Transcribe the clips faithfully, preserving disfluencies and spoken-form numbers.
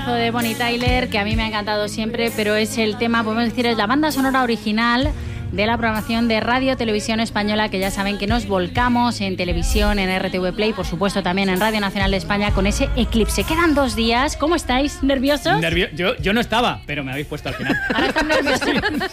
De Bonnie Tyler, que a mí me ha encantado siempre, pero es el tema, podemos decir, es la banda sonora original de la programación de Radio Televisión Española, que ya saben que nos volcamos en televisión, en R T V Play, por supuesto también en Radio Nacional de España, con ese eclipse. Quedan dos días. ¿Cómo estáis? ¿Nerviosos? Nervio- yo, yo no estaba, pero me habéis puesto al final. Ahora están nerviosos.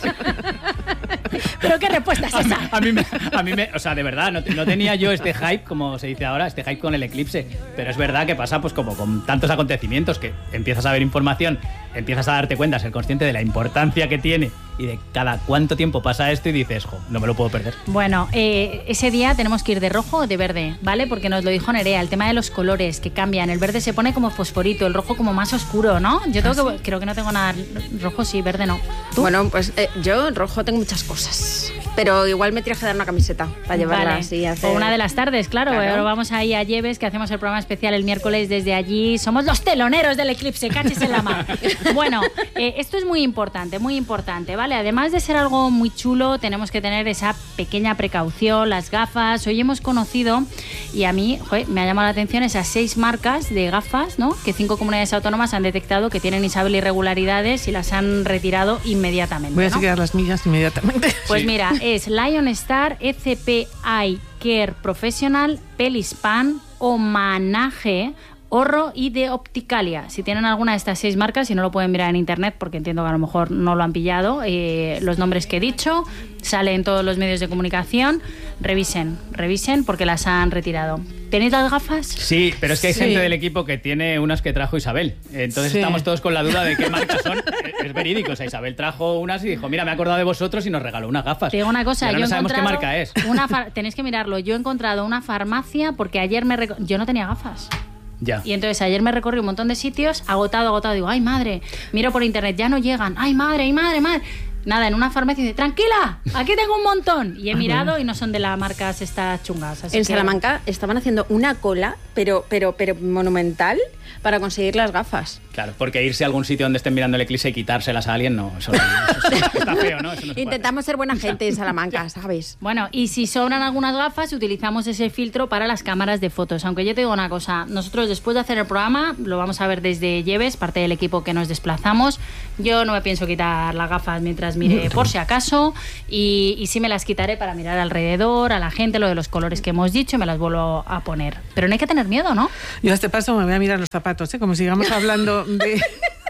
¿Pero qué respuesta es esa? A, a, mí me, a mí me... O sea, de verdad, no, no tenía yo este hype, como se dice ahora, este hype con el eclipse. Pero es verdad que pasa pues como con tantos acontecimientos, que empiezas a ver información, empiezas a darte cuenta, ser consciente de la importancia que tiene y de cada cuánto tiempo pasa esto y dices, jo, no me lo puedo perder. Bueno, eh, ese día tenemos que ir de rojo o de verde, ¿vale? Porque nos lo dijo Nerea, el tema de los colores que cambian. El verde se pone como fosforito, el rojo como más oscuro, ¿no? Yo tengo ¿Ah, que, sí? creo que no tengo nada rojo, sí, verde no. ¿Tú? Bueno, pues eh, yo rojo tengo muchas cosas, pero igual me tienes que dar una camiseta para llevarla Vale. así. Hacer... O una de las tardes, claro. Claro. Ahora vamos ahí a Lleves, que hacemos el programa especial el miércoles desde allí. Somos los teloneros del eclipse, cachis en la mar. Bueno, eh, esto es muy importante, muy importante, ¿vale? Además de ser algo muy chulo, tenemos que tener esa pequeña precaución, las gafas. Hoy hemos conocido, y a mí joder, me ha llamado la atención esas seis marcas de gafas, ¿no? Que cinco comunidades autónomas han detectado que tienen, Isabel, irregularidades y las han retirado inmediatamente. Voy a ¿no? seguir las millas inmediatamente. Pues Sí. mira, es Lion Star, E C P Eye Care Professional, Pelispan, Homanage, Horro y de Opticalia. Si tienen alguna de estas seis marcas, si no lo pueden mirar en internet, porque entiendo que a lo mejor no lo han pillado, eh, los nombres que he dicho, salen en todos los medios de comunicación, revisen, revisen porque las han retirado. ¿Tenéis las gafas? Sí, pero es que hay Sí. gente del equipo que tiene unas que trajo Isabel. Entonces Sí. estamos todos con la duda de qué marcas son. Es- Es verídico. O sea, Isabel trajo unas y dijo, mira, me he acordado de vosotros y nos regaló unas gafas. Te digo una cosa, Y ahora yo no he sabemos qué encontrado marca es. Una far- tenéis que mirarlo. Yo he encontrado una farmacia porque ayer me reco- yo no tenía gafas. Ya. Y entonces ayer me recorrí un montón de sitios, agotado, agotado. Digo, ay madre, miro por internet, ya no llegan. Ay madre, ay madre, madre. Nada, en una farmacia dice, tranquila, aquí tengo un montón. Y he mirado y no son de las marcas estas chungas. Así En que- Salamanca estaban haciendo una cola, pero, pero, pero monumental, para conseguir las gafas. Claro, porque irse a algún sitio donde estén mirando el eclipse y quitárselas a alguien, no, eso, no, eso está feo, ¿no? Eso no se puede Intentamos ser buena gente en Salamanca, ¿sabes? Bueno, y si sobran algunas gafas, utilizamos ese filtro para las cámaras de fotos. Aunque yo te digo una cosa, nosotros después de hacer el programa, lo vamos a ver desde Lleves, parte del equipo que nos desplazamos. Yo no me pienso quitar las gafas mientras mire, por si acaso, y, y sí me las quitaré para mirar alrededor, a la gente, lo de los colores que hemos dicho, y me las vuelvo a poner. Pero no hay que tener miedo, ¿no? Yo a este paso me voy a mirar los zapatos, ¿eh? Como sigamos hablando de,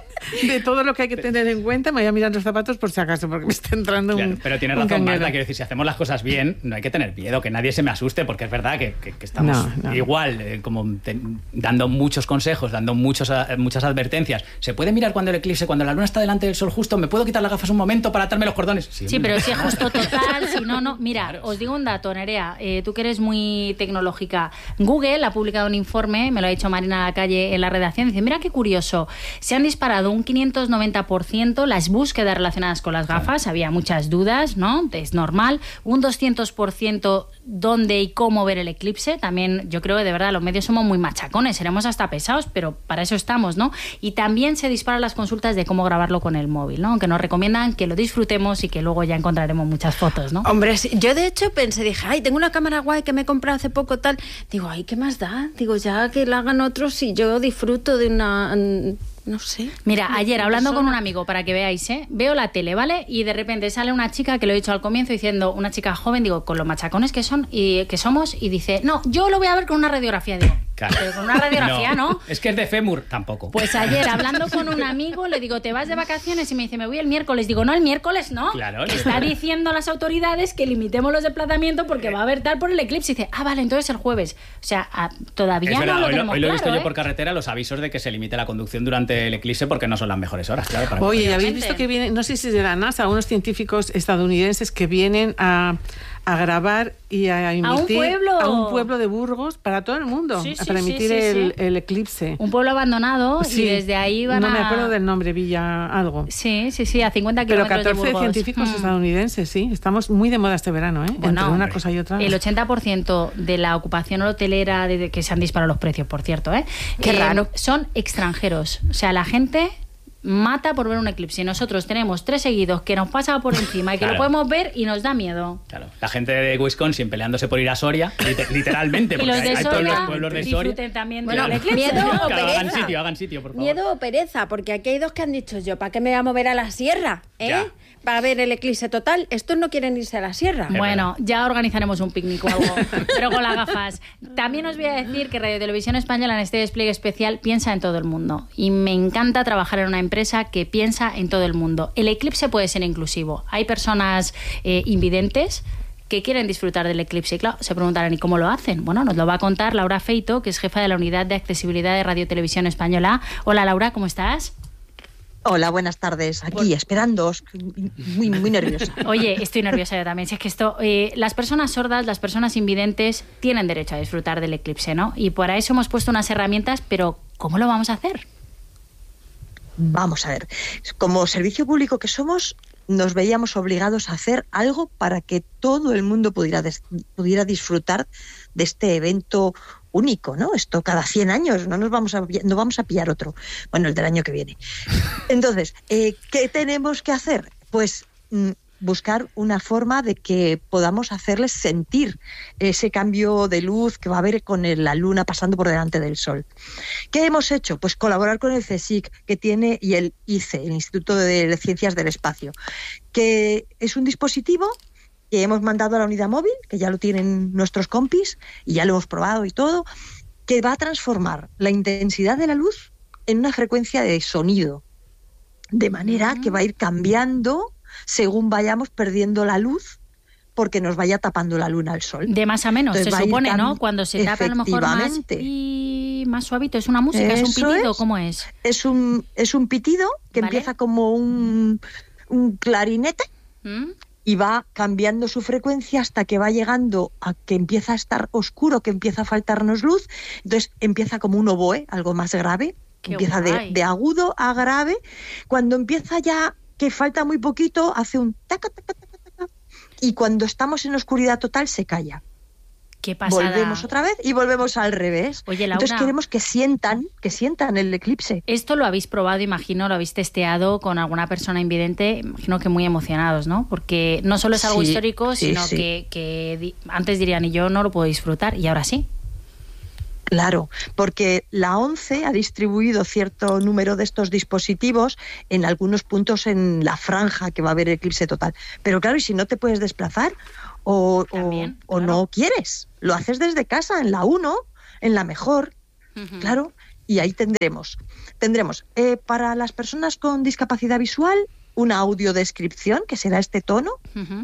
de todo lo que hay que tener en cuenta, me voy a mirar los zapatos por si acaso, porque me está entrando Claro, un pero tienes un razón, canguero. Marta, quiero decir, si hacemos las cosas bien, no hay que tener miedo, que nadie se me asuste, porque es verdad que, que- que estamos No, no. igual, eh, como te- dando muchos consejos, dando muchos, a- muchas advertencias. ¿Se puede mirar cuando el eclipse, cuando la luna está delante del sol justo? ¿Me puedo quitar las gafas un momento para atarme los cordones? Sí, hombre. pero si es justo total, si no, no. Mira, Claro. os digo un dato, Nerea, eh, tú que eres muy tecnológica. Google ha publicado un informe, me lo ha dicho Marina Lacalle en la redacción, dice, mira qué curioso, se han disparado un quinientos noventa por ciento las búsquedas relacionadas con las gafas, había muchas dudas, ¿no? Es normal. Un doscientos por ciento dónde y cómo ver el eclipse, también yo creo que de verdad los medios somos muy machacones, seremos hasta pesados, pero para eso estamos, ¿no? Y también se disparan las consultas de cómo grabarlo con el móvil, ¿no? Aunque nos recomiendan que lo disfrutemos y que luego ya encontraremos muchas fotos, ¿no? Hombre, sí, yo de hecho pensé, dije, ay, tengo una cámara guay que me he comprado hace poco, tal. Digo, ay, ¿qué más da? Digo, ya que la hagan otros y yo disfruto de una... mm, no sé. Mira, ayer hablando con persona. un amigo, para que veáis, ¿eh? Veo la tele, ¿vale? Y de repente sale una chica, que lo he dicho al comienzo, diciendo, una chica joven, digo, con los machacones que son y que somos, y dice, no, yo lo voy a ver con una radiografía. Digo, Claro. pero con una radiografía, ¿no? Es que es de fémur, tampoco. Pues ayer, hablando con un amigo, le digo, ¿te vas de vacaciones? Y me dice, me voy el miércoles. Digo, no, el miércoles no. Claro, Que sí. está diciendo a las autoridades que limitemos los desplazamientos porque va a haber tal por el eclipse. Y dice, ah, vale, entonces el jueves. O sea, a- todavía Es no verdad, lo hoy, lo, tenemos hoy lo he claro, visto yo ¿eh? por carretera, los avisos de que se limite la conducción durante el eclipse porque no son las mejores horas, claro. Para Oye, ¿habéis Obviamente. visto que vienen, no sé si es de la NASA, unos científicos estadounidenses que vienen a, a grabar y a emitir pueblo. a un pueblo de Burgos para todo el mundo, Sí, sí, para sí, emitir sí, el, sí. el eclipse? Un pueblo abandonado Sí, y desde ahí van no a... me acuerdo del nombre, Villa algo. Sí, sí, sí, a cincuenta Pero kilómetros catorce de Burgos. científicos Mm. estadounidenses, sí. Estamos muy de moda este verano, ¿eh? Bueno, Entre una hombre. cosa y otra. El ochenta por ciento de la ocupación hotelera, de que se han disparado los precios, por cierto, ¿eh? Qué Eh, raro. son extranjeros. O sea, la gente mata por ver un eclipse. Y nosotros tenemos tres seguidos que nos pasa por encima y que Claro. lo podemos ver y nos da miedo. Claro, la gente de Wisconsin peleándose por ir a Soria, lit- literalmente, Y porque los hay, de hay Soria pueblos, pueblos de Soria. disfruten también Bueno, del eclipse. miedo o Claro, hagan pereza. sitio, hagan sitio, por favor. Miedo o pereza, porque aquí hay dos que han dicho yo, ¿para qué me voy a mover a la sierra? ¿Eh? Ya. Para ver el eclipse total. Estos no quieren irse a la sierra. Bueno, ya organizaremos un picnic o algo, pero con las gafas. También os voy a decir que Radio Televisión Española en este despliegue especial piensa en todo el mundo. Y me encanta trabajar en una empresa que piensa en todo el mundo. El eclipse puede ser inclusivo. Hay personas eh, invidentes que quieren disfrutar del eclipse. Y claro, se preguntarán, ¿y cómo lo hacen? Bueno, nos lo va a contar Laura Feito, que es jefa de la Unidad de Accesibilidad de Radio Televisión Española. Hola, Laura, ¿cómo estás? Hola, buenas tardes. Aquí, esperándoos. Muy, muy nerviosa. Oye, estoy nerviosa yo también. Si es que esto, eh, las personas sordas, las personas invidentes tienen derecho a disfrutar del eclipse, ¿no? Y para eso hemos puesto unas herramientas, pero ¿cómo lo vamos a hacer? Vamos a ver. Como servicio público que somos, nos veíamos obligados a hacer algo para que todo el mundo pudiera, des- pudiera disfrutar de este evento único, ¿no? Esto cada cien años, no nos vamos a no vamos a pillar otro. Bueno, el del año que viene. Entonces, eh, ¿qué tenemos que hacer? Pues mm, buscar una forma de que podamos hacerles sentir ese cambio de luz que va a haber con el- la luna pasando por delante del sol. ¿Qué hemos hecho? Pues colaborar con el CSIC que tiene y el I C E, el Instituto de Ciencias del Espacio, que es un dispositivo que hemos mandado a la unidad móvil, que ya lo tienen nuestros compis y ya lo hemos probado y todo, que va a transformar la intensidad de la luz en una frecuencia de sonido, de manera que va a ir cambiando según vayamos perdiendo la luz, porque nos vaya tapando la luna al sol. De más a menos, Entonces se va a ir supone, cam- ¿no? Cuando se tapa a lo mejor más Efectivamente. y más suavito. ¿Es una música? ¿Es un Eso pitido? es. ¿Cómo es? Es un, es un pitido que Vale. empieza como un, un clarinete ¿Mm? y va cambiando su frecuencia hasta que va llegando a que empieza a estar oscuro, que empieza a faltarnos luz. Entonces empieza como un oboe, algo más grave. Qué Empieza de, guay. de agudo a grave. Cuando empieza ya que falta muy poquito, hace un taca, taca, taca, taca. Y cuando estamos en oscuridad total, se calla. Qué pasada. Volvemos otra vez y volvemos al revés. Oye, Laura. Entonces queremos que sientan, que sientan el eclipse. Esto lo habéis probado, imagino, lo habéis testeado con alguna persona invidente, imagino que muy emocionados, ¿no? Porque no solo es algo Sí, histórico, sí, sino sí. Que, que di- antes dirían, y yo no lo puedo disfrutar, y ahora sí. Claro, porque la ONCE ha distribuido cierto número de estos dispositivos en algunos puntos en la franja que va a haber eclipse total. Pero claro, y si no te puedes desplazar o, o- También, o claro. no quieres, lo haces desde casa, en la uno, en la mejor, Ujú. claro, y ahí tendremos. Tendremos eh, para las personas con discapacidad visual una audiodescripción, que será este tono, Ujú.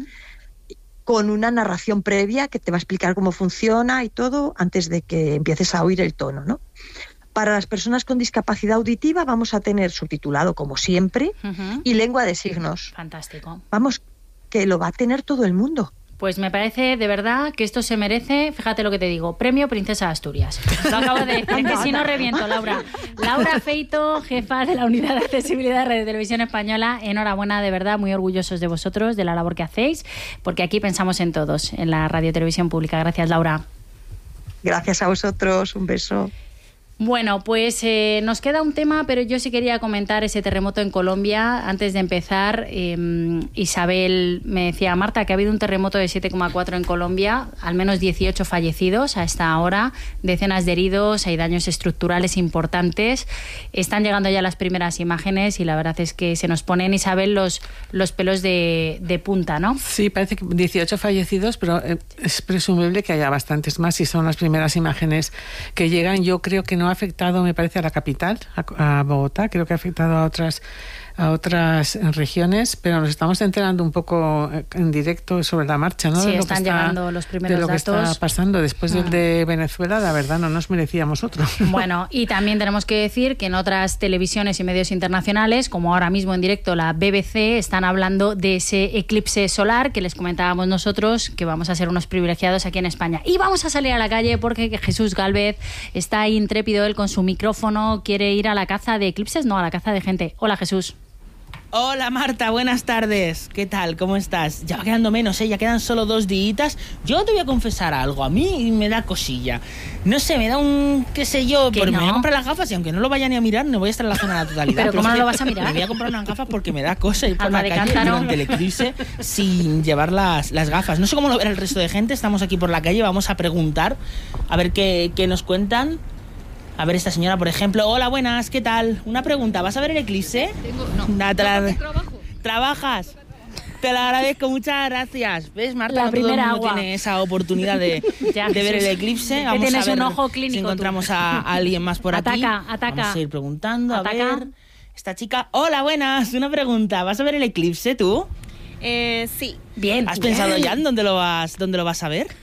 con una narración previa que te va a explicar cómo funciona y todo antes de que empieces a oír el tono, ¿no? Para las personas con discapacidad auditiva vamos a tener subtitulado como siempre Ujú. y lengua de signos. Fantástico. Vamos, que lo va a tener todo el mundo. Pues me parece de verdad que esto se merece, fíjate lo que te digo, premio Princesa de Asturias. Lo acabo de decir, es que si no reviento, Laura. Laura Feito, jefa de la Unidad de Accesibilidad de Radio Televisión Española, enhorabuena, de verdad, muy orgullosos de vosotros, de la labor que hacéis, porque aquí pensamos en todos, en la Radio Televisión Pública. Gracias, Laura. Gracias a vosotros, un beso. Bueno, pues eh, nos queda un tema, pero yo sí quería comentar ese terremoto en Colombia. Antes de empezar, eh, Isabel me decía, Marta, que ha habido un terremoto de siete coma cuatro en Colombia, al menos dieciocho fallecidos a esta hora, decenas de heridos, hay daños estructurales importantes. Están llegando ya las primeras imágenes y la verdad es que se nos ponen, Isabel, los, los pelos de, de punta, ¿no? Sí, parece que dieciocho fallecidos, pero eh, es presumible que haya bastantes más y son las primeras imágenes que llegan. Yo creo que no ha afectado, me parece, a la capital, a, a Bogotá, creo que ha afectado a otras a otras regiones, pero nos estamos enterando un poco en directo sobre la marcha, ¿no? Sí, de lo están que está, llegando los primeros de lo que datos. está pasando. Después del de Venezuela, la verdad, no nos merecíamos otro. Bueno, y también tenemos que decir que en otras televisiones y medios internacionales, como ahora mismo en directo la B B C, están hablando de ese eclipse solar que les comentábamos nosotros, que vamos a ser unos privilegiados aquí en España. Y vamos a salir a la calle porque Jesús Gálvez está ahí intrépido, él con su micrófono, quiere ir a la caza de eclipses, no, a la caza de gente. Hola, Jesús. Hola Marta, buenas tardes. ¿Qué tal? ¿Cómo estás? Ya va quedando menos, ¿eh? Ya quedan solo dos días. Yo te voy a confesar algo. A mí me da cosilla. No sé, me da un... qué sé yo... ¿Que porque no? me voy a comprar las gafas y aunque no lo vaya ni a mirar, no voy a estar en la zona de la totalidad. ¿Pero cómo es no que lo vas a mirar? Me voy a comprar unas gafas porque me da cosa ir por Alma la de calle cántaro. durante el eclipse sin llevar las, las gafas. No sé cómo lo verá el resto de gente. Estamos aquí por la calle, vamos a preguntar a ver qué, qué nos cuentan. A ver, esta señora, por ejemplo. Hola, buenas, ¿qué tal? Una pregunta, ¿vas a ver el eclipse? Tengo, no, Nah, te la- no, trabajo. ¿Trabajas? Te lo agradezco, muchas gracias. ¿Ves, Marta? La No todo el primera mundo agua. tiene esa oportunidad de, Ya, de ver el Jesús. eclipse. Que Vamos tienes a ver un ojo si clínico tú. encontramos a, a alguien más por aquí. Ataca, ataca. Vamos a ir preguntando, a Ataca. ver. Esta chica... Hola, buenas. Una pregunta. ¿Vas a ver el eclipse tú? Eh, sí, Bien. ¿Has pensado ya en dónde lo vas, dónde lo vas a ver?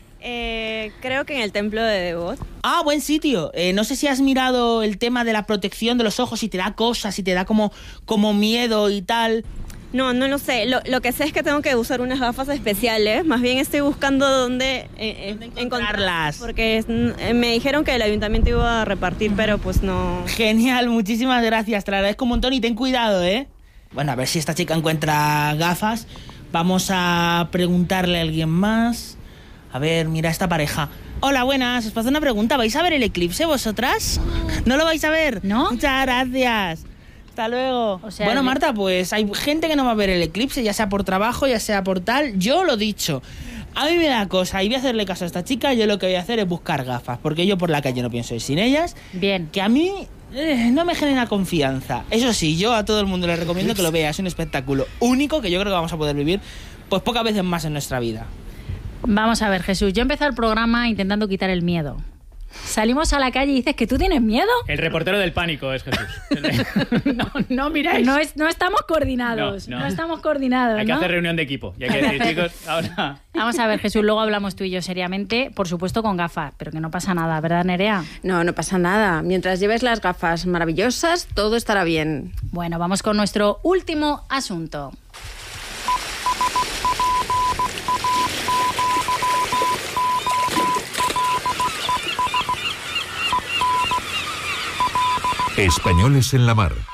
eh, creo que en el templo de Devot. Ah, buen sitio. Eh, no sé si has mirado el tema de la protección de los ojos, si te da cosas, si te da como, como miedo y tal. No, no lo sé. Lo, lo que sé es que tengo que usar unas gafas especiales. Más bien estoy buscando dónde, eh, eh, ¿Dónde encontrarlas? Porque mm, me dijeron que el ayuntamiento iba a repartir, pero pues no. Genial, muchísimas gracias. Te lo agradezco un montón y ten cuidado, ¿eh? Bueno, a ver si esta chica encuentra gafas. Vamos a preguntarle a alguien más. A ver, mira esta pareja. Hola, buenas. Os paso una pregunta. ¿Vais a ver el eclipse vosotras? ¿No lo vais a ver? ¿No? Muchas gracias. Hasta luego. O sea, bueno, el- Marta, pues hay gente que no va a ver el eclipse, ya sea por trabajo, ya sea por tal. Yo lo dicho. A mí me da cosa y voy a hacerle caso a esta chica. Yo lo que voy a hacer es buscar gafas, porque yo por la calle no pienso ir sin ellas. Bien. Que a mí eh, no me genera confianza. Eso sí, yo a todo el mundo le recomiendo que lo vea. Es un espectáculo único que yo creo que vamos a poder vivir pues pocas veces más en nuestra vida. Vamos a ver, Jesús. Yo he empezado el programa intentando quitar el miedo. Salimos a la calle y dices que tú tienes miedo. El reportero del pánico es Jesús. No, no miráis. No, es, no estamos coordinados. No, No, no. estamos coordinados. Hay que ¿no? hacer reunión de equipo. Y hay que decir, chicos, ahora... Vamos a ver, Jesús, luego hablamos tú y yo seriamente, por supuesto con gafas, pero que no pasa nada, ¿verdad, Nerea? No, no pasa nada. Mientras lleves las gafas maravillosas, todo estará bien. Bueno, vamos con nuestro último asunto. Españoles en la Mar.